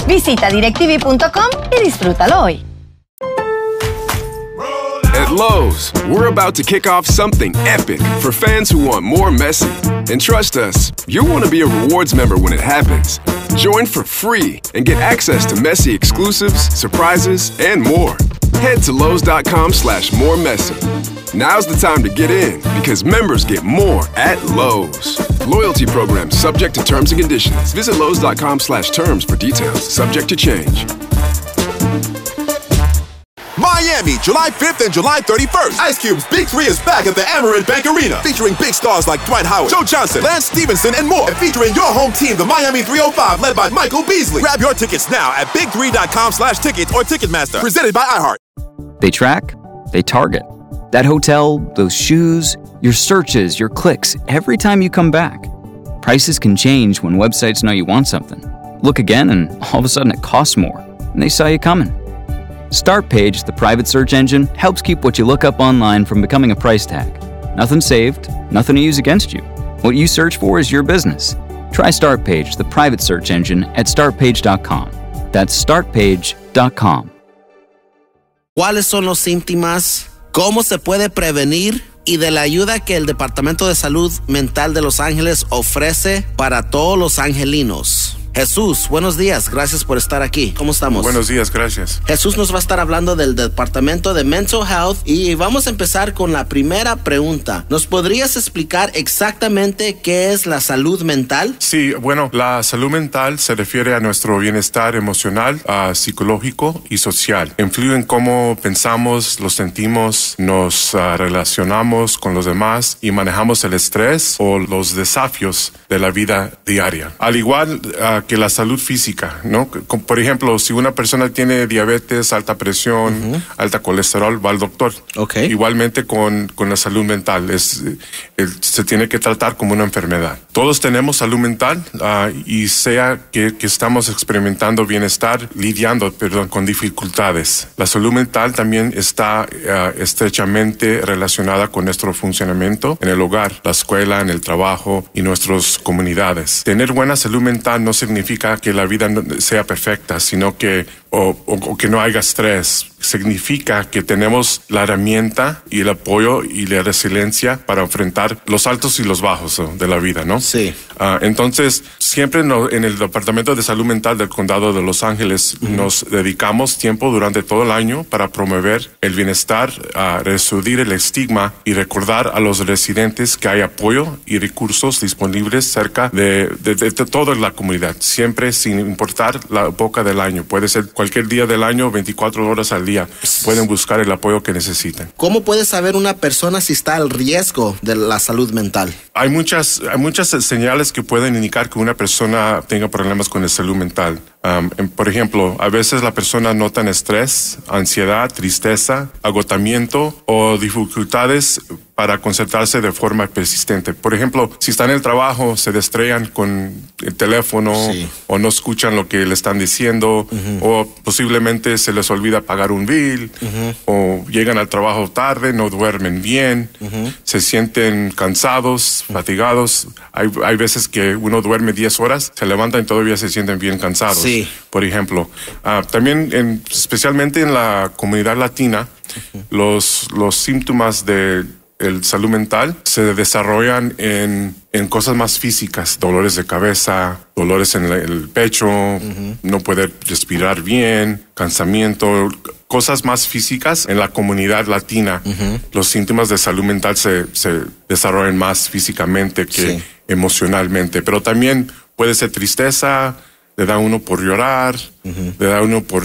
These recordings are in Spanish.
Visita directv.com y disfrútalo hoy. At Lowe's, we're about to kick off something epic for fans who want more Messi. And trust us, you'll want to be a rewards member when it happens. Join for free and get access to Messi exclusives, surprises, and more. Head to Lowe's.com/more Messi. Now's the time to get in because members get more at Lowe's. Loyalty program subject to terms and conditions. Visit Lowe's.com/terms for details. Subject to change. Miami, July 5th and July 31st. Ice Cube's Big 3 is back at the Amerant Bank Arena, featuring big stars like Dwight Howard, Joe Johnson, Lance Stevenson, and more. And featuring your home team, the Miami 305, led by Michael Beasley. Grab your tickets now at big3.com/tickets or Ticketmaster. Presented by iHeart. They track, they target. That hotel, those shoes, your searches, your clicks, every time you come back. Prices can change when websites know you want something. Look again and all of a sudden it costs more, and they saw you coming. StartPage, the private search engine, helps keep what you look up online from becoming a price tag. Nothing saved, nothing to use against you. What you search for is your business. Try StartPage, the private search engine, at startpage.com. That's startpage.com. ¿Cuáles son los síntomas? ¿Cómo se puede prevenir? Y de la ayuda que el Departamento de Salud Mental de Los Ángeles ofrece para todos los angelinos. Jesús, buenos días, gracias por estar aquí. ¿Cómo estamos? Buenos días, gracias. Jesús nos va a estar hablando del Departamento de Mental Health y vamos a empezar con la primera pregunta. ¿Nos podrías explicar exactamente qué es la salud mental? Sí, bueno, la salud mental se refiere a nuestro bienestar emocional, psicológico y social. Influye en cómo pensamos, lo sentimos, nos relacionamos con los demás y manejamos el estrés o los desafíos de la vida diaria. Al igual que la salud física, ¿no? Por ejemplo, si una persona tiene diabetes, alta presión, alta colesterol, va al doctor. Okay. Igualmente con la salud mental, se tiene que tratar como una enfermedad. Todos tenemos salud mental y sea que estamos experimentando bienestar, lidiando con dificultades. La salud mental también está estrechamente relacionada con nuestro funcionamiento en el hogar, la escuela, en el trabajo y nuestras comunidades. Tener buena salud mental no significa que la vida sea perfecta, sino que o que no haya estrés. Significa que tenemos la herramienta y el apoyo y la resiliencia para enfrentar los altos y los bajos de la vida, ¿no? Sí. Entonces, siempre en el Departamento de Salud Mental del Condado de Los Ángeles nos dedicamos tiempo durante todo el año para promover el bienestar, reducir el estigma y recordar a los residentes que hay apoyo y recursos disponibles cerca de toda la comunidad, siempre sin importar la época del año. Puede ser cualquier día del año, 24 horas al día. Pueden buscar el apoyo que necesiten. ¿Cómo puede saber una persona si está al riesgo de la salud mental? Hay muchas señales que pueden indicar que una persona tenga problemas con la salud mental. Por ejemplo, a veces la persona nota estrés, ansiedad, tristeza, agotamiento o dificultades para concentrarse de forma persistente. Por ejemplo, si están en el trabajo, se distraen con el teléfono o no escuchan lo que le están diciendo o posiblemente se les olvida pagar un bill o llegan al trabajo tarde, no duermen bien, se sienten cansados, fatigados. Hay veces que uno duerme 10 horas, se levantan y todavía se sienten bien cansados. Sí. Por ejemplo, también especialmente en la comunidad latina, los síntomas de salud mental se desarrollan en cosas más físicas, dolores de cabeza, dolores en el pecho, no poder respirar bien, cansamiento, cosas más físicas. En la comunidad latina, los síntomas de salud mental se desarrollan más físicamente que emocionalmente, pero también puede ser tristeza, le da uno por llorar, le da uno por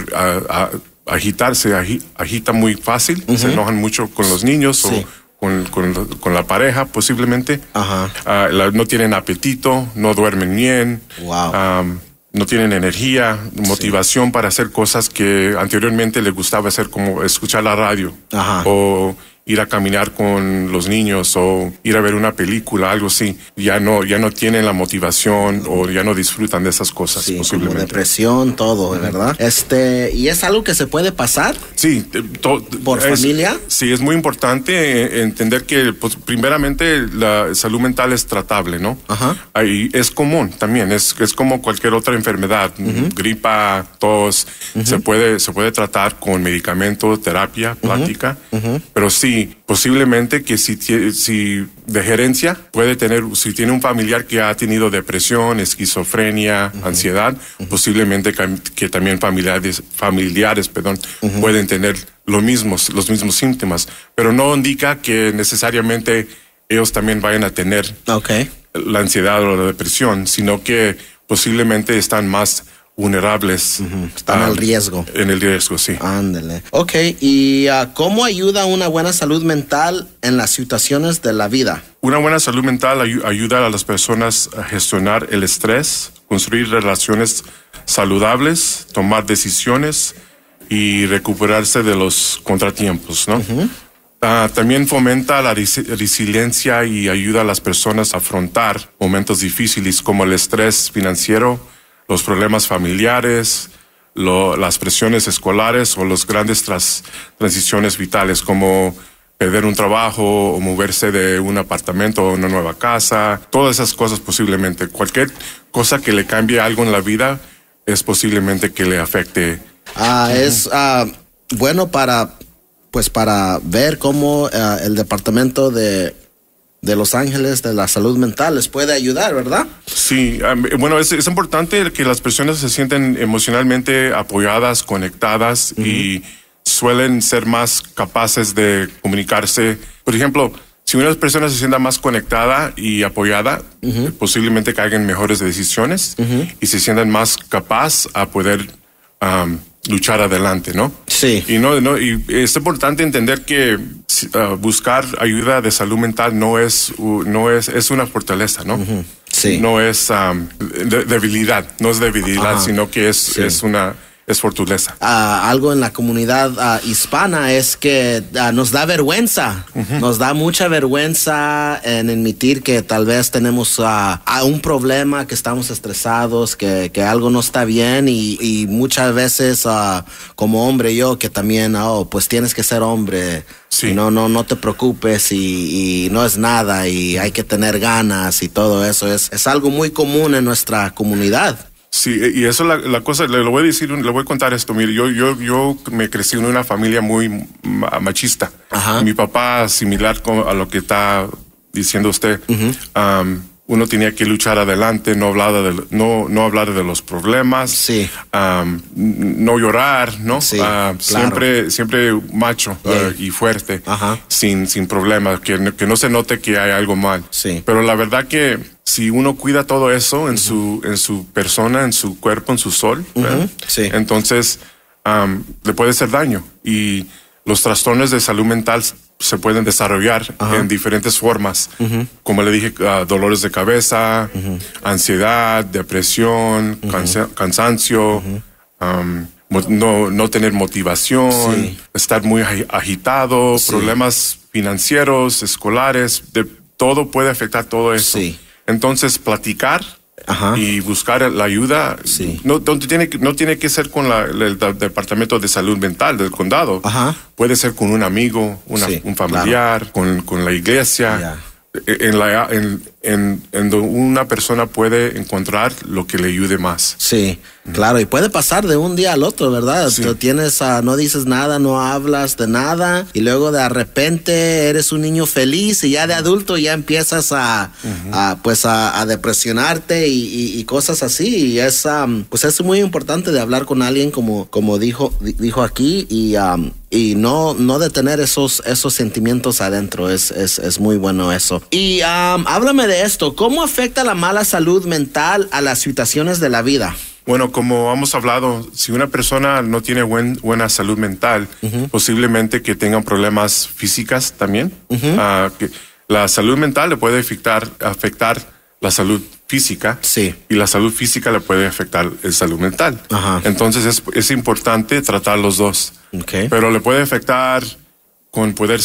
agitarse, agita muy fácil, se enojan mucho con los niños o con la pareja posiblemente. No tienen apetito, no duermen bien, no tienen energía, motivación para hacer cosas que anteriormente les gustaba hacer, como escuchar la radio o ir a caminar con los niños o ir a ver una película, algo así, ya no tienen la motivación o ya no disfrutan de esas cosas, sí, posiblemente. Como depresión, todo, ¿verdad? ¿Y es algo que se puede pasar? Sí. ¿Por familia? Sí, es muy importante entender que, pues, primeramente, la salud mental es tratable, ¿no? Ajá. Ahí es común también, es como cualquier otra enfermedad, gripa, tos, se puede tratar con medicamento, terapia, plática, pero sí, posiblemente que si de gerencia puede tener, si tiene un familiar que ha tenido depresión, esquizofrenia, ansiedad, posiblemente que también familiares, pueden tener los mismos síntomas, pero no indica que necesariamente ellos también vayan a tener la ansiedad o la depresión, sino que posiblemente están más vulnerables. Están al riesgo. En el riesgo, sí. Ándale. Ok, ¿y cómo ayuda una buena salud mental en las situaciones de la vida? Una buena salud mental ayuda a las personas a gestionar el estrés, construir relaciones saludables, tomar decisiones y recuperarse de los contratiempos, ¿no? También fomenta la resiliencia y ayuda a las personas a afrontar momentos difíciles como el estrés financiero, los problemas familiares, las presiones escolares o las grandes transiciones vitales como perder un trabajo o moverse de un apartamento a una nueva casa. Todas esas cosas posiblemente. Cualquier cosa que le cambie algo en la vida es posiblemente que le afecte. Es bueno para ver cómo el departamento de Los Ángeles de la salud mental les puede ayudar, ¿verdad? Sí, bueno, es importante que las personas se sienten emocionalmente apoyadas, conectadas y suelen ser más capaces de comunicarse. Por ejemplo, si una persona se sienta más conectada y apoyada, posiblemente caigan mejores decisiones y se sientan más capaz a poder luchar adelante, ¿no? Sí. Y es importante entender que buscar ayuda de salud mental es una fortaleza, ¿no? Sí. No es debilidad, sino que es fortaleza. Algo en la comunidad hispana es que nos da vergüenza, nos da mucha vergüenza en admitir que tal vez tenemos un problema, que estamos estresados, que algo no está bien y muchas veces como hombre yo que también, pues tienes que ser hombre, sí. no te preocupes y no es nada y hay que tener ganas y todo eso es algo muy común en nuestra comunidad. Sí, y eso la cosa, le voy a contar esto. Mire, yo me crecí en una familia muy machista. Mi papá, similar a lo que está diciendo usted, uno tenía que luchar adelante, no hablar de los problemas, sí. No llorar, ¿no? Sí, siempre macho y fuerte, sin problemas, que no se note que hay algo mal. Sí. Pero la verdad que si uno cuida todo eso en su persona, en su cuerpo, en su sol, sí. entonces le puede hacer daño. Y los trastornos de salud mental se pueden desarrollar en diferentes formas. Como le dije, dolores de cabeza, ansiedad, depresión, cansancio, no tener motivación, estar muy agitado, problemas financieros, escolares, todo puede afectar todo eso. Sí. Entonces, platicar y buscar la ayuda no tiene que ser con el Departamento de Salud Mental del condado. Puede ser con un amigo, un familiar, con la iglesia. En donde una persona puede encontrar lo que le ayude más. Sí, claro, y puede pasar de un día al otro, ¿verdad? Sí. Tú no dices nada, no hablas de nada y luego de repente eres un niño feliz y ya de adulto ya empiezas a depresionarte y cosas así. Y pues es muy importante de hablar con alguien como dijo aquí y no detener esos sentimientos adentro. Es muy bueno eso. Y háblame de esto. ¿Cómo afecta la mala salud mental a las situaciones de la vida? Bueno, como hemos hablado, si una persona no tiene buena salud mental, posiblemente que tengan problemas físicos también. Que la salud mental le puede afectar la salud física, y la salud física le puede afectar la salud mental. Entonces es importante tratar los dos. Pero le puede afectar con poder ser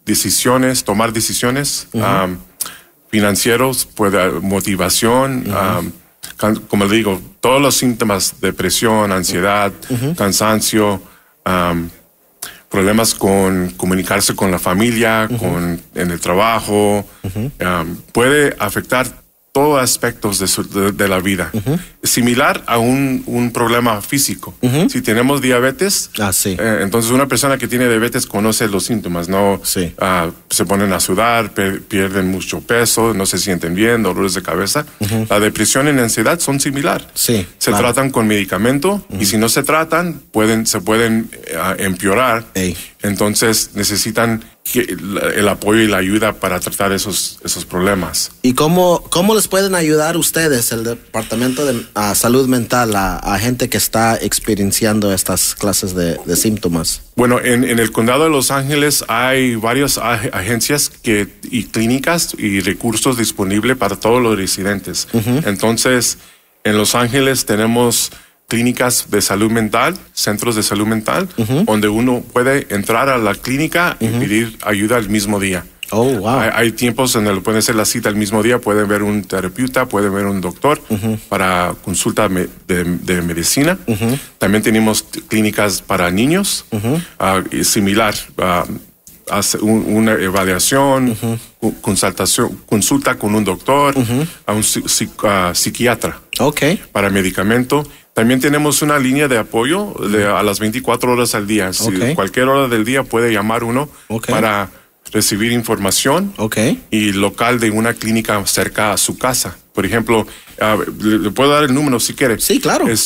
decisiones, tomar decisiones, financieros, motivación, como le digo, todos los síntomas, depresión, ansiedad, cansancio, problemas con comunicarse con la familia, en el trabajo, puede afectar todos aspectos de la vida. Similar a un problema físico. Si tenemos diabetes, entonces una persona que tiene diabetes conoce los síntomas, ¿no? Sí. Se ponen a sudar, pierden mucho peso, no se sienten bien, dolores de cabeza. La depresión y la ansiedad son similar. Sí, se tratan con medicamento y si no se tratan, se pueden empeorar. Entonces necesitan el apoyo y la ayuda para tratar esos problemas. ¿Y cómo les pueden ayudar ustedes, el Departamento de Salud Mental, a gente que está experienciando estas clases de síntomas? Bueno, en el condado de Los Ángeles hay varias agencias y clínicas y recursos disponibles para todos los residentes. Entonces, en Los Ángeles tenemos clínicas de salud mental, centros de salud mental, donde uno puede entrar a la clínica y pedir ayuda el mismo día. Oh, wow. Hay tiempos en los que pueden hacer la cita el mismo día, pueden ver un terapeuta, pueden ver un doctor para consulta de medicina. También tenemos clínicas para niños, similar, hace una evaluación, consulta con un doctor, a un psiquiatra para medicamento. También tenemos una línea de apoyo a las 24 horas al día. Cualquier hora del día puede llamar uno para recibir información y local de una clínica cerca a su casa. Por ejemplo, le puedo dar el número si quiere. Sí, claro. Es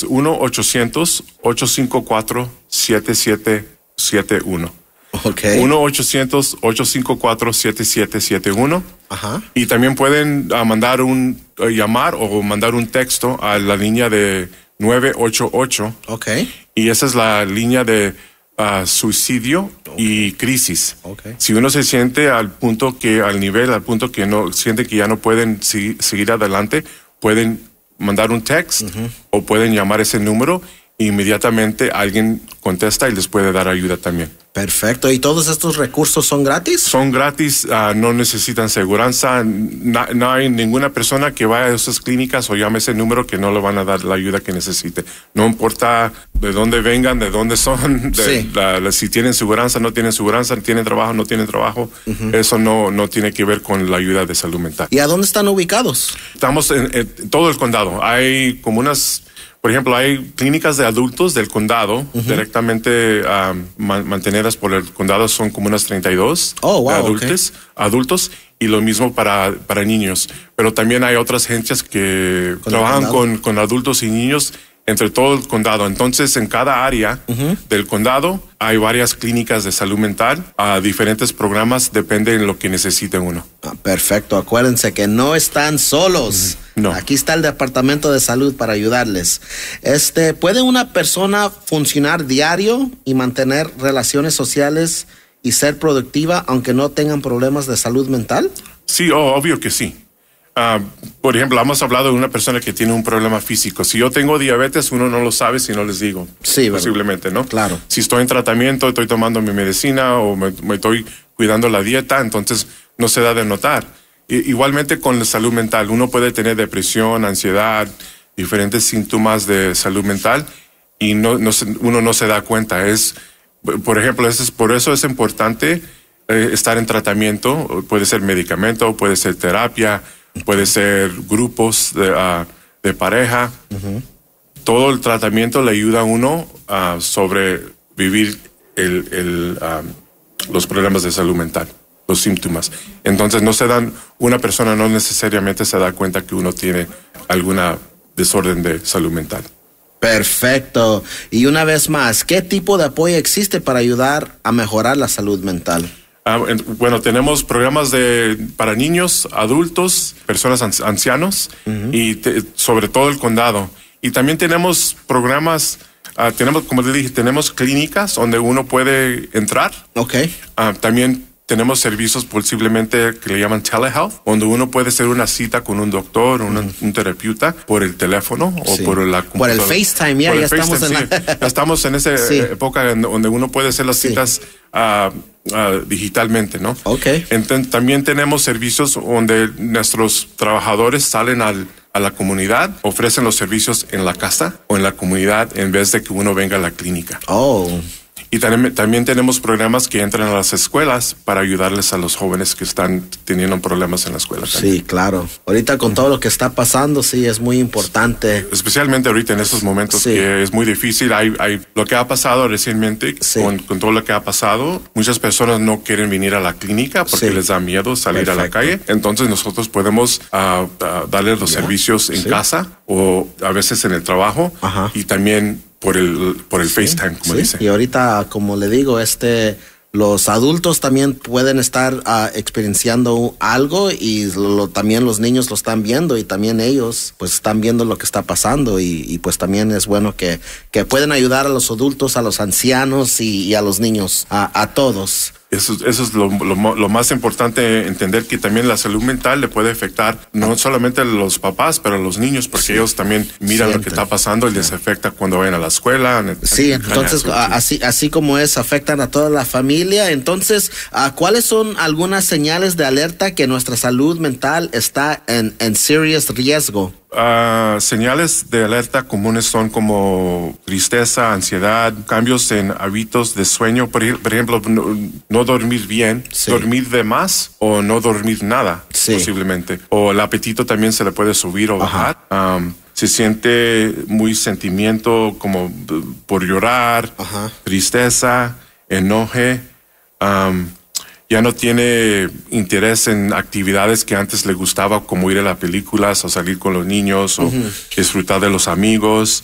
1-800-854-7771. 1-800-854-7771. Y también pueden llamar o mandar un texto a la línea de 988. Y esa es la línea de suicidio y crisis. Si uno se siente al punto que no siente que ya no pueden seguir adelante, pueden mandar un text o pueden llamar ese número. Inmediatamente alguien contesta y les puede dar ayuda también. Perfecto. ¿Y todos estos recursos son gratis? Son gratis, no necesitan seguranza. No hay ninguna persona que vaya a esas clínicas o llame ese número que no le van a dar la ayuda que necesite. No importa de dónde vengan, de dónde son, si tienen seguranza, no tienen seguranza, tienen trabajo, no tienen trabajo. Eso no tiene que ver con la ayuda de salud mental. ¿Y a dónde están ubicados? Estamos en todo el condado. Hay como por ejemplo, hay clínicas de adultos del condado, directamente mantenidas por el condado, son como unas 32 adultos, y lo mismo para niños. Pero también hay otras agencias que trabajan con adultos y niños entre todo el condado. Entonces, en cada área del condado hay varias clínicas de salud mental, diferentes programas, depende de lo que necesite uno. Perfecto. Acuérdense que no están solos. No. Aquí está el Departamento de Salud para ayudarles. ¿Puede una persona funcionar diario y mantener relaciones sociales y ser productiva aunque no tengan problemas de salud mental? Sí, obvio que sí. Por ejemplo, hemos hablado de una persona que tiene un problema físico. Si yo tengo diabetes, uno no lo sabe si no les digo. Sí, posiblemente, ¿no? Claro. Si estoy en tratamiento, estoy tomando mi medicina o me estoy cuidando la dieta, entonces no se da de notar. Igualmente con la salud mental, uno puede tener depresión, ansiedad, diferentes síntomas de salud mental y uno no se da cuenta. Por ejemplo, por eso es importante estar en tratamiento. Puede ser medicamento, puede ser terapia, puede ser grupos de pareja. Todo el tratamiento le ayuda a uno a sobrevivir los problemas de salud mental, los síntomas. Entonces una persona no necesariamente se da cuenta que uno tiene alguna desorden de salud mental. Perfecto. Y una vez más, ¿qué tipo de apoyo existe para ayudar a mejorar la salud mental? Bueno, tenemos programas para niños, adultos, personas ancianos y sobre todo el condado. Y también tenemos programas, como te dije, tenemos clínicas donde uno puede entrar. Ok. También tenemos servicios posiblemente que le llaman telehealth, donde uno puede hacer una cita con un doctor, un terapeuta por el teléfono o por la por el FaceTime, ya estamos en ya estamos en esa época donde uno puede hacer las citas digitalmente, ¿no? Okay. Entonces, también tenemos servicios donde nuestros trabajadores salen a la comunidad, ofrecen los servicios en la casa o en la comunidad en vez de que uno venga a la clínica. Y también tenemos programas que entran a las escuelas para ayudarles a los jóvenes que están teniendo problemas en la escuela. Sí, claro. Ahorita con todo lo que está pasando, sí, es muy importante. Especialmente ahorita en estos momentos que es muy difícil. Hay lo que ha pasado recientemente con todo lo que ha pasado. Muchas personas no quieren venir a la clínica porque les da miedo salir a la calle. Entonces nosotros podemos darles los servicios en casa o a veces en el trabajo y también por el FaceTime, como dice. Y ahorita, como le digo, los adultos también pueden estar experienciando algo y también los niños lo están viendo y también ellos pues están viendo lo que está pasando y pues también es bueno que pueden ayudar a los adultos, a los ancianos y a los niños, a todos. Eso es lo más importante, entender que también la salud mental le puede afectar no solamente a los papás, pero a los niños, porque ellos también miran lo que está pasando y les afecta cuando vayan a la escuela. Entonces, así como afectan a toda la familia. Entonces, ¿cuáles son algunas señales de alerta que nuestra salud mental está en serious riesgo? Señales de alerta comunes son como tristeza, ansiedad, cambios en hábitos de sueño, por ejemplo, no dormir bien, dormir de más o no dormir nada, posiblemente. O el apetito también se le puede subir o bajar. Se siente muy sentimiento como por llorar, tristeza, enoje. Ya no tiene interés en actividades que antes le gustaba, como ir a las películas o salir con los niños o disfrutar de los amigos.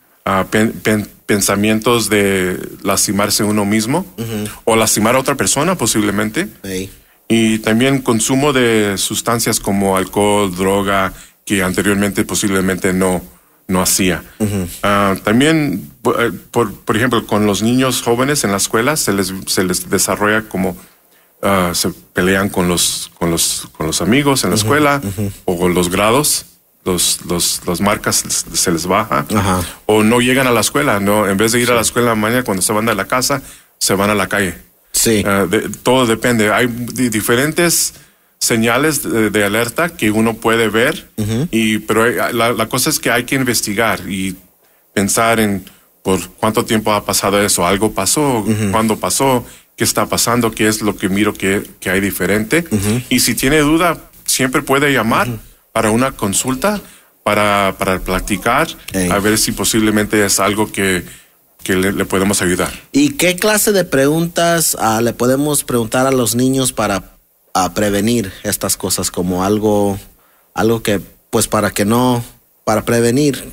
Pensamientos de lastimarse uno mismo o lastimar a otra persona posiblemente. Y también consumo de sustancias como alcohol, droga, que anteriormente posiblemente no hacía. También, por ejemplo, con los niños jóvenes en la escuela se les desarrolla como se pelean con los amigos en la escuela o con los grados, las marcas se les baja o no llegan a la escuela, no, en vez de ir a la escuela mañana cuando se van de la casa, se van a la calle. Todo depende. Hay diferentes señales de alerta que uno puede ver, pero la cosa es que hay que investigar y pensar en por cuánto tiempo ha pasado eso, algo pasó, cuándo pasó, qué está pasando, qué es lo que miro que hay diferente. Y si tiene duda, siempre puede llamar para una consulta, para platicar, a ver si posiblemente es algo que le podemos ayudar. ¿Y qué clase de preguntas le podemos preguntar a los niños para prevenir estas cosas, como algo que, pues para prevenir?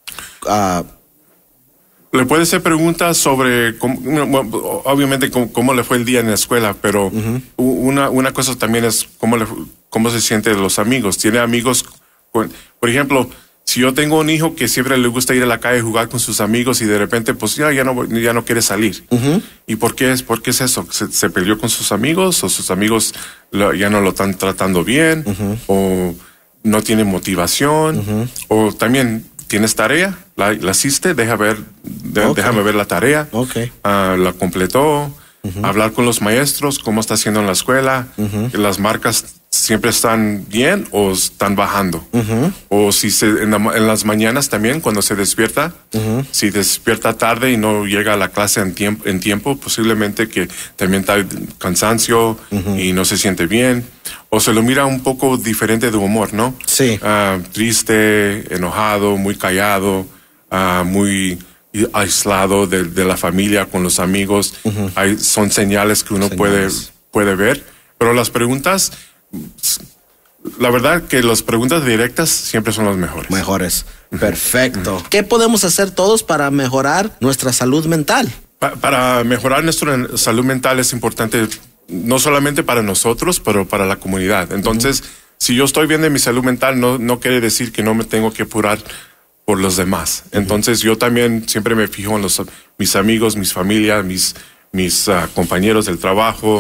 Le puede hacer preguntas sobre, obviamente, cómo le fue el día en la escuela, pero una cosa también es cómo se sienten los amigos. ¿Tiene amigos? Por ejemplo, si yo tengo un hijo que siempre le gusta ir a la calle a jugar con sus amigos y de repente pues ya no quiere salir. ¿Y por qué es eso? ¿Se peleó con sus amigos o sus amigos ya no lo están tratando bien? ¿O no tiene motivación? ¿O también tienes tarea? ¿La hiciste? Déjame ver la tarea. ¿La completó? Hablar con los maestros, cómo está haciendo en la escuela. Las marcas siempre están bien o están bajando. O si en las mañanas también, cuando se despierta, si despierta tarde y no llega a la clase en tiempo, posiblemente que también está cansancio y no se siente bien. O se lo mira un poco diferente de humor, ¿no? Triste, enojado, muy callado, muy aislado de la familia, con los amigos. Son señales que uno puede ver. Pero las preguntas, la verdad que las preguntas directas siempre son las mejores. Perfecto. ¿Qué podemos hacer todos para mejorar nuestra salud mental? Para mejorar nuestra salud mental es importante no solamente para nosotros, pero para la comunidad. Entonces, si yo estoy bien de mi salud mental, no quiere decir que no me tengo que apurar por los demás. Entonces, yo también siempre me fijo en mis amigos, mis familias, mis compañeros del trabajo,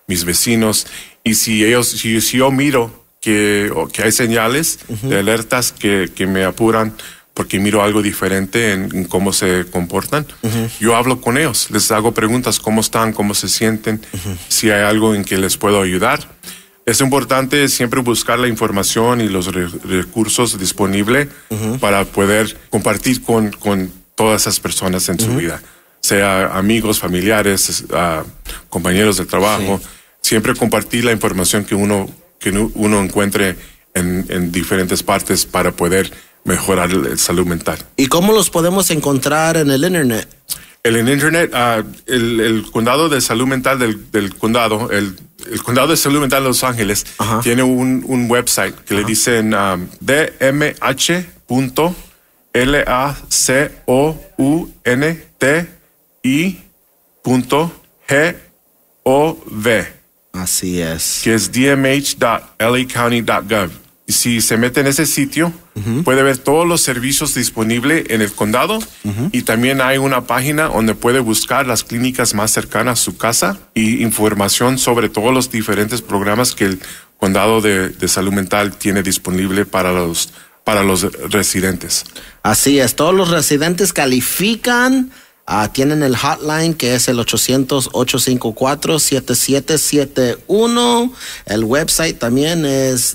mis vecinos. Y si yo miro que hay señales de alertas que me apuran porque miro algo diferente en cómo se comportan, yo hablo con ellos, les hago preguntas, cómo están, cómo se sienten, si hay algo en que les puedo ayudar. Es importante siempre buscar la información y los recursos disponibles para poder compartir con todas esas personas en su vida, sea amigos, familiares, compañeros de trabajo. Sí. Siempre compartir la información que uno encuentre en diferentes partes para poder mejorar la salud mental. ¿Y cómo los podemos encontrar en el internet? En el internet, el condado de salud mental del condado, el condado de salud mental de Los Ángeles tiene un website que le dicen dmh.lacounty.gov. Así es. Que es dmh.lacounty.gov. Y si se mete en ese sitio, puede ver todos los servicios disponibles en el condado y también hay una página donde puede buscar las clínicas más cercanas a su casa y información sobre todos los diferentes programas que el condado de salud mental tiene disponible para los residentes. Así es, todos los residentes califican. Tienen el hotline que es el 800-854-7771. El website también es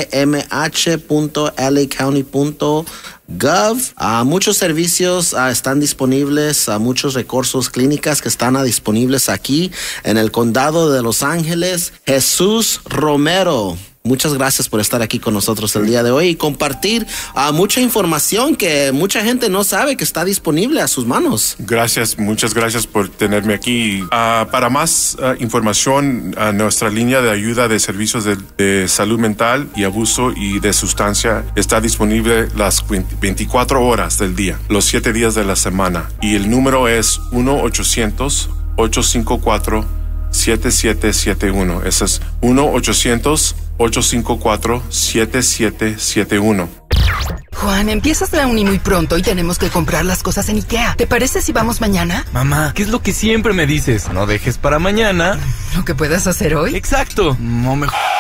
dmh.lacounty.gov. Muchos servicios están disponibles, muchos recursos clínicas que están disponibles aquí en el condado de Los Ángeles. Jesús Romero, muchas gracias por estar aquí con nosotros el día de hoy y compartir mucha información que mucha gente no sabe que está disponible a sus manos. Gracias, muchas gracias por tenerme aquí. Para más información, nuestra línea de ayuda de servicios de salud mental y abuso y de sustancia está disponible las 24 horas del día, los 7 días de la semana. Y el número es 1-800-854-7771. Ese es 1-800-854-7771. Juan, empiezas la uni muy pronto y tenemos que comprar las cosas en IKEA. ¿Te parece si vamos mañana? Mamá, ¿qué es lo que siempre me dices? No dejes para mañana lo que puedas hacer hoy. Exacto. No, mejor